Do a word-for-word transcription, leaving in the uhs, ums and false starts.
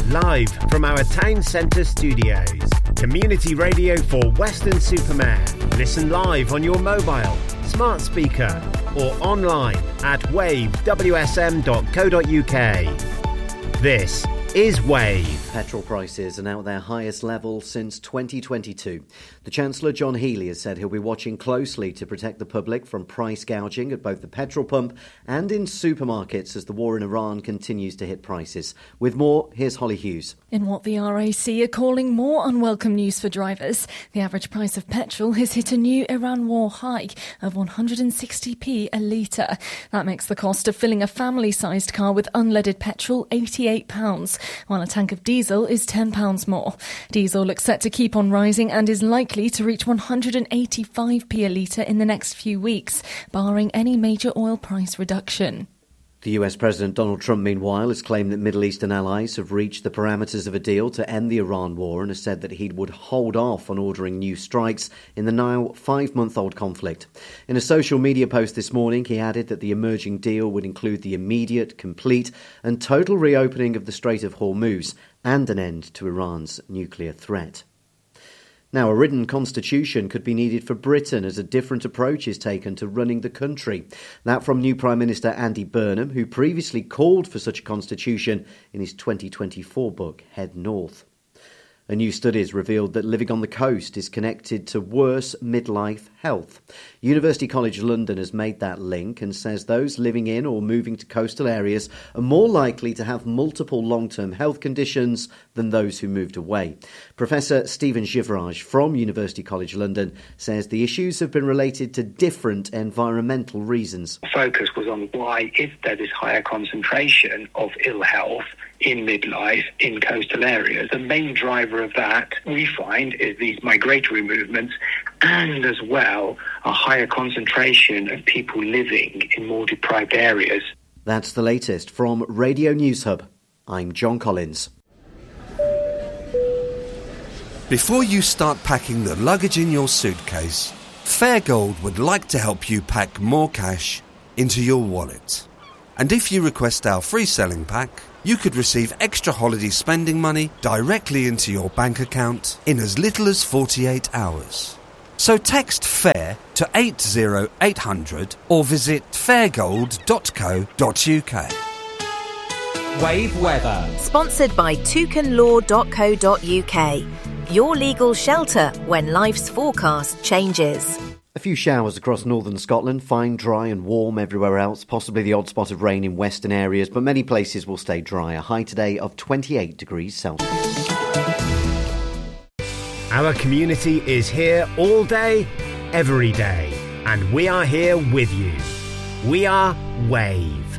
Live from our town centre studios. Community radio for Weston-super-Mare. Listen live on your mobile, smart speaker or online at wave w s m dot co dot u k. This is Wave. Petrol prices are now at their highest level since twenty twenty-two. The Chancellor, John Healey, has said he'll be watching closely to protect the public from price gouging at both the petrol pump and in supermarkets as the war in Iran continues to hit prices. With more, here's Holly Hughes. In what the R A C are calling more unwelcome news for drivers, the average price of petrol has hit a new Iran war high of one hundred sixty p a litre. That makes the cost of filling a family-sized car with unleaded petrol eighty-eight pounds, while a tank of diesel is ten pounds more. Diesel looks set to keep on rising and is likely to reach one hundred eighty-five p a litre in the next few weeks, barring any major oil price reduction. The U S President Donald Trump, meanwhile, has claimed that Middle Eastern allies have reached the parameters of a deal to end the Iran war and has said that he would hold off on ordering new strikes in the now five-month-old conflict. In a social media post this morning, he added that the emerging deal would include the immediate, complete and total reopening of the Strait of Hormuz and an end to Iran's nuclear threat. Now, a written constitution could be needed for Britain as a different approach is taken to running the country. That from new Prime Minister Andy Burnham, who previously called for such a constitution in his twenty twenty-four book, Head North. A new study has revealed that living on the coast is connected to worse midlife health. University College London has made that link and says those living in or moving to coastal areas are more likely to have multiple long-term health conditions than those who moved away. Professor Stephen Givrage from University College London says the issues have been related to different environmental reasons. The focus was on why is there this higher concentration of ill health in midlife in coastal areas. The main driver of that, we find, is these migratory movements and as well a higher concentration of people living in more deprived areas. That's the latest from Radio News Hub. I'm John Collins. Before you start packing the luggage in your suitcase, Fairgold would like to help you pack more cash into your wallet. And if you request our free selling pack, you could receive extra holiday spending money directly into your bank account in as little as forty-eight hours. So text FAIR to eight zero eight hundred or visit fairgold dot co dot u k. Wave weather. Sponsored by toucan law dot co dot u k. Your legal shelter when life's forecast changes. A few showers across northern Scotland, fine, dry and warm everywhere else, possibly the odd spot of rain in western areas, but many places will stay dry. A high today of twenty-eight degrees Celsius. Our community is here all day, every day, and we are here with you. We are Wave.